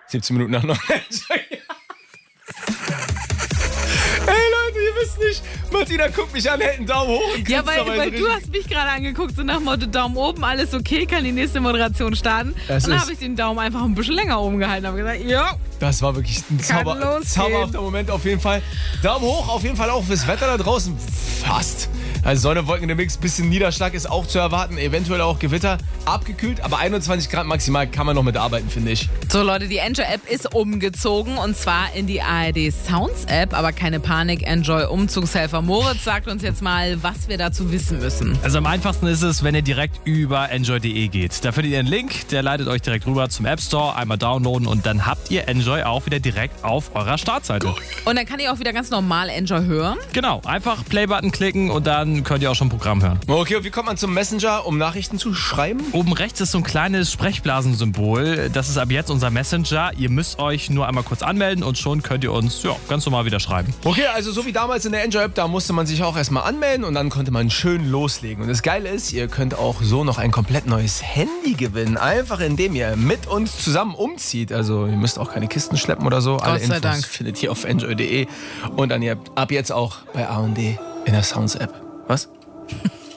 17 Minuten nach 9. Hey Leute, ihr wisst nicht, Martina guckt mich an, hält einen Daumen hoch und Ja, grinst dabei weil so du hast mich gerade angeguckt, so nach dem Motto Daumen oben, alles okay, kann die nächste Moderation starten. Das und dann ist- habe ich den Daumen einfach ein bisschen länger oben gehalten und habe gesagt, ja, Das war wirklich ein losgehen. zauberhafter Moment auf jeden Fall. Daumen hoch, auf jeden Fall auch fürs Wetter da draußen. Fast. Also Sonne, Wolken im Mix, bisschen Niederschlag ist auch zu erwarten, eventuell auch Gewitter. Abgekühlt, aber 21 Grad maximal kann man noch mitarbeiten, finde ich. So Leute, die Enjoy-App ist umgezogen und zwar in die ARD Sounds-App, aber keine Panik, Enjoy-Umzugshelfer Moritz sagt uns jetzt mal, was wir dazu wissen müssen. Also am einfachsten ist es, wenn ihr direkt über enjoy.de geht. Da findet ihr einen Link, der leitet euch direkt rüber zum App Store, einmal downloaden und dann habt ihr Enjoy auch wieder direkt auf eurer Startseite. Und dann kann ich auch wieder ganz normal Enjoy hören. Genau, einfach Play-Button klicken und dann könnt ihr auch schon Programm hören. Okay, und wie kommt man zum Messenger, um Nachrichten zu schreiben? Oben rechts ist so ein kleines Sprechblasensymbol. Das ist ab jetzt unser Messenger. Ihr müsst euch nur einmal kurz anmelden und schon könnt ihr uns ganz normal wieder schreiben. Okay, also so wie damals in der Enjoy-App, da musste man sich auch erstmal anmelden und dann konnte man schön loslegen. Und das Geile ist, ihr könnt auch so noch ein komplett neues Handy gewinnen, einfach indem ihr mit uns zusammen umzieht. Also ihr müsst auch keine Kisten schleppen oder so. Alle Gott sei Infos Dank. findet ihr auf enjoy.de und dann ihr ab jetzt auch bei A&D in der Sounds-App. Was?